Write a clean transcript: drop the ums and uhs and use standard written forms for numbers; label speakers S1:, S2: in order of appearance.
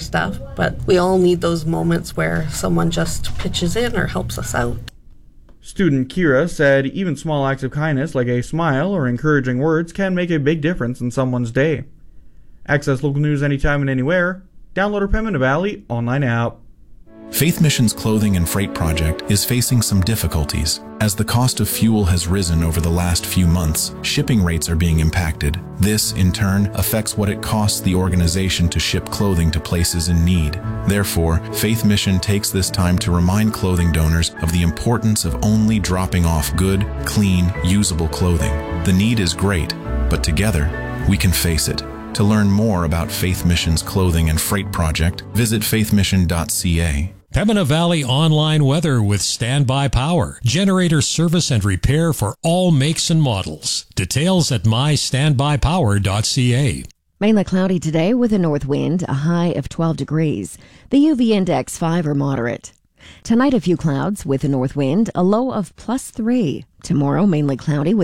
S1: stuff, but we all need those moments where someone just pitches in or helps us out.
S2: Student Kira said even small acts of kindness like a smile or encouraging words can make a big difference in someone's day. Access local news anytime and anywhere. Download our Pembina Valley online app.
S3: Faith Mission's clothing and freight project is facing some difficulties. As the cost of fuel has risen over the last few months, shipping rates are being impacted. This, in turn, affects what it costs the organization to ship clothing to places in need. Therefore, Faith Mission takes this time to remind clothing donors of the importance of only dropping off good, clean, usable clothing. The need is great, but together, we can face it. To learn more about Faith Mission's clothing and freight project, visit faithmission.ca.
S4: Pembina Valley online weather with standby power, generator service and repair for all makes and models. Details at mystandbypower.ca.
S5: Mainly cloudy today with a north wind, a high of 12 degrees. The UV index 5 or moderate. Tonight a few clouds with a north wind, a low of +3. Tomorrow mainly cloudy with